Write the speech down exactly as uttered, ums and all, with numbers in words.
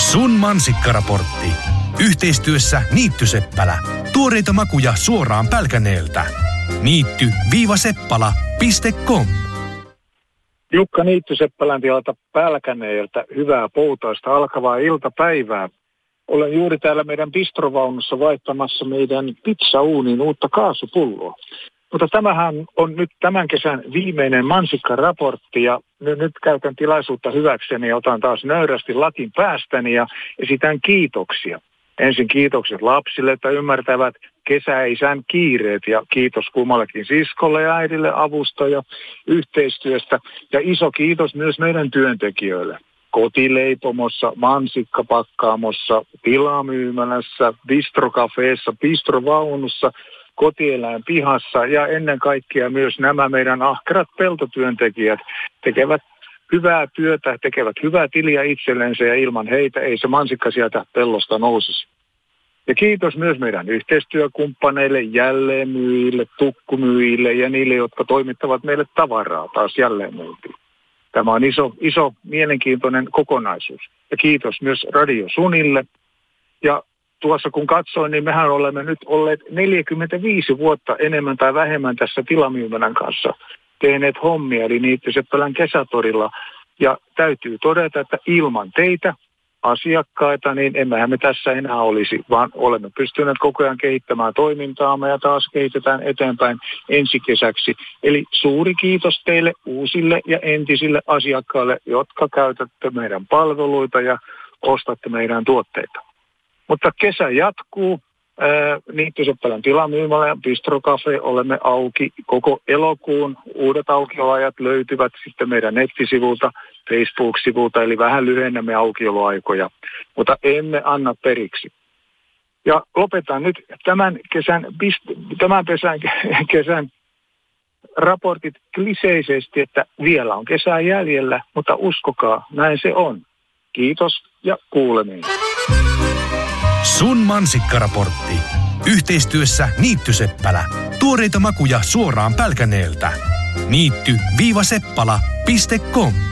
Sun mansikkaraportti. Yhteistyössä Niittyseppälä. Tuoreita makuja suoraan Pälkäneeltä. Niitty-seppala piste com. Jukka Niittyseppälän tilalta Pälkäneeltä. Hyvää poutaista alkavaa iltapäivää. Olen juuri täällä meidän bistrovaunussa vaihtamassa meidän pizzauuniin uutta kaasupulloa. Mutta tämähän on nyt tämän kesän viimeinen mansikkaraportti ja nyt käytän tilaisuutta hyväkseni ja otan taas nöyrästi latin päästäni ja esitän kiitoksia. Ensin kiitokset lapsille, että ymmärtävät kesäisän kiireet ja kiitos kummallekin siskolle ja äidille avusta ja yhteistyöstä. Ja iso kiitos myös meidän työntekijöille. Kotileipomossa, mansikkapakkaamossa, tilamyymälässä, bistrokafeessa, bistrovaunussa, kotieläin pihassa ja ennen kaikkea myös nämä meidän ahkerat peltotyöntekijät tekevät hyvää työtä, tekevät hyvää tiliä itsellensä ja ilman heitä ei se mansikka sieltä pellosta nousisi. Ja kiitos myös meidän yhteistyökumppaneille, jälleenmyyjille, tukkumyyjille ja niille, jotka toimittavat meille tavaraa taas jälleenmyyntiin. Tämä on iso, iso, mielenkiintoinen kokonaisuus. Ja kiitos myös Radio Sunille. Ja tuossa kun katsoin, niin mehän olemme nyt olleet neljäkymmentäviisi vuotta enemmän tai vähemmän tässä tilamyymälän kanssa tehneet hommia, eli Niittyseppälän kesätorilla. Ja täytyy todeta, että ilman teitä, asiakkaita, niin emmehän me tässä enää olisi, vaan olemme pystyneet koko ajan kehittämään toimintaamme ja taas kehitetään eteenpäin ensi kesäksi. Eli suuri kiitos teille uusille ja entisille asiakkaille, jotka käytätte meidän palveluita ja ostatte meidän tuotteita. Mutta kesä jatkuu. Niittyseppälän tilamyymälä ja Bistro-cafe olemme auki koko elokuun. Uudet aukioloajat löytyvät sitten meidän nettisivulta, Facebook-sivulta, eli vähän lyhennämme aukioloaikoja, mutta emme anna periksi. Ja lopetan nyt tämän kesän, tämän pesän, kesän raportit kliseisesti, että vielä on kesää jäljellä, mutta uskokaa, näin se on. Kiitos ja kuulemiin. Sun mansikkaraportti. Yhteistyössä Niittyseppälä. Tuoreita makuja suoraan Pälkäneeltä. Niitty-seppala piste com.